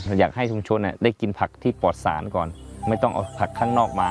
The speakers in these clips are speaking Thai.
อยากให้ชุมชนได้กินผักที่ปลอดสารก่อนไม่ต้องเอาผักข้างนอกมา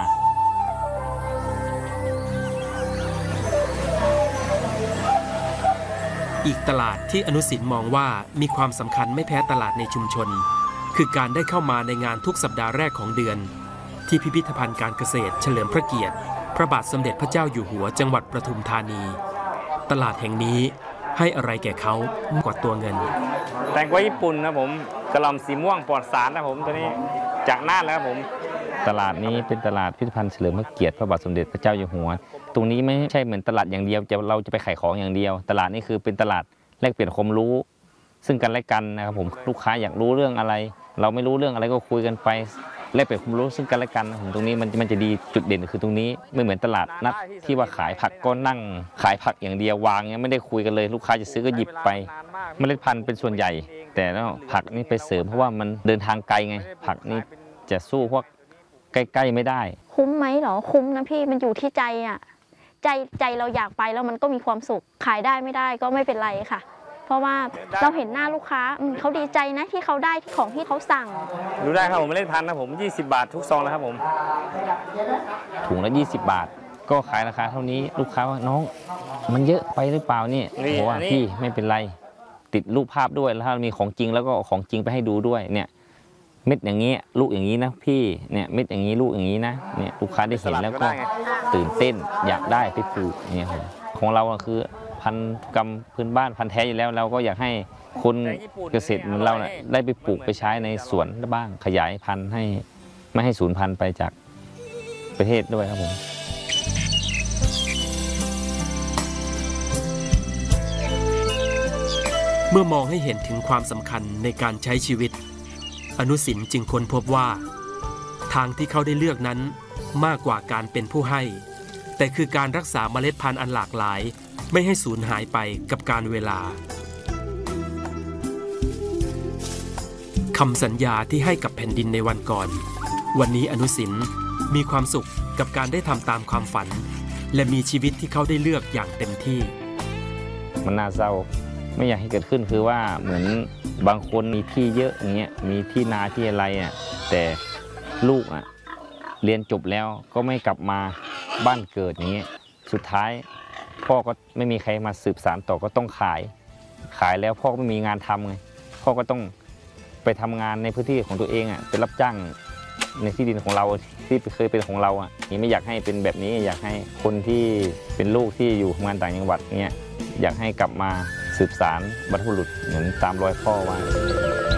อีกตลาดที่อนุสินมองว่ามีความสำคัญไม่แพ้ตลาดในชุมชนคือการได้เข้ามาในงานทุกสัปดาห์แรกของเดือนที่พิพิธภัณฑ์การเกษตรเฉลิมพระเกียรติพระบาทสมเด็จพระเจ้าอยู่หัวจังหวัดปทุมธานีตลาดแห่งนี้ให้อะไรแก่เขามากกว่าตัวเงินแตงกวาญี่ปุ่นนะผมกระหล่ำสีม่วงปลอดสารนะผมตัวนี้จากน่านแล้วผมตลาดนี้เป็นตลาดพิพิธภัณฑ์เฉลิมพระเกียรติพระบาทสมเด็จพระเจ้าอยู่หัวตรงนี้ไม่ใช่เหมือนตลาดอย่างเดียวเราจะไปขายของอย่างเดียวตลาดนี้คือเป็นตลาดแลกเปลี่ยนความรู้ซึ่งกันและกันนะครับผมลูกค้าอยากรู้เรื่องอะไรเราไม่รู้เรื่องอะไรก็คุยกันไปแลกเปลี่ยนความรู้ซึ่งกันและกันผมตรงนี้มันจะดีจุดเด่นคือตรงนี้ไม่เหมือนตลาดนัดที่ว่าขายผักก็นั่งขายผักอย่างเดียววางเงี้ยไม่ได้คุยกันเลยลูกค้าจะซื้อก็หยิบไปเมล็ดพันธุ์เป็นส่วนใหญ่แต่แล้วผักนี่ไปเสริมเพราะว่ามันเดินทางไกลไงผักนี่จะสู้พวกใกล้ๆไม่ได้คุ้มไหมหรอคุ้มนะพี่มันอยู่ที่ใจอ่ะใจเราอยากไปแล้วมันก็มีความสุขขายได้ไม่ได้ก็ไม่เป็นไรค่ะเพราะว่าเราเห็นหน้าลูกค้าเขาดีใจนะที่เขาได้ของที่เขาสั่งดูได้ครับผมเมล็ดพันธุ์นะผม20 บาททุกซองแล้วครับผมถุงละ20 บาทก็ขายราคาเท่านี้ลูกค้าว่าน้องมันเยอะไปหรือเปล่านี่เพราะว่าพี่ไม่เป็นไรติดรูปภาพด้วยแล้วถ้ามีของจริงแล้วก็ของจริงไปให้ดูด้วยเนี่ยเม็ดอย่างนี้ลูกอย่างนี้นะพี่เนี่ยเม็ดอย่างนี้ลูกอย่างนี้นะเนี่ยลูกค้าได้เห็นแล้วก็ตื่นเต้นอยากได้ไปปลูกเนี่ยของเราคือพันธุ์กรรมพื้นบ้านพันธุ์แท้อยู่แล้วเราก็อยากให้คนเกษตรเหมือนเราเนี่ยได้ไปปลูกไปใช้ในสวนบ้างขยายพันธุ์ให้ไม่ให้สูญพันธุ์ไปจากประเทศด้วยครับผมเมื่อมองให้เห็นถึงความสำคัญในการใช้ชีวิตอนุสินจึงค้นพบว่าทางที่เขาได้เลือกนั้นมากกว่าการเป็นผู้ให้แต่คือการรักษาเมล็ดพันธุ์อันหลากหลายไม่ให้สูญหายไปกับการเวลาคำสัญญาที่ให้กับแผ่นดินในวันก่อนวันนี้อนุสินมีความสุขกับการได้ทำตามความฝันและมีชีวิตที่เขาได้เลือกอย่างเต็มที่มันน่าเศร้าไม่อยากให้เกิดขึ้นคือว่าเหมือนบางคนมีที่เยอะอย่างเงี้ยมีที่นาที่อะไรแต่ลูกเรียนจบแล้วก็ไม่กลับมาบ้านเกิดอย่างเงี้ยสุดท้ายพ่อก็ไม่มีใครมาสืบสานต่อก็ต้องขายแล้วพ่อก็ไม่มีงานทำไงพ่อก็ต้องไปทำงานในพื้นที่ของตัวเองเป็นรับจ้างในที่ดินของเราที่เคยเป็นของเรานี่ไม่อยากให้เป็นแบบนี้อยากให้คนที่เป็นลูกที่อยู่ทำงานต่างจังหวัดเงี้ยอยากให้กลับมาสืบสานบรรพบุรุษเหมือนตามรอยพ่อไว้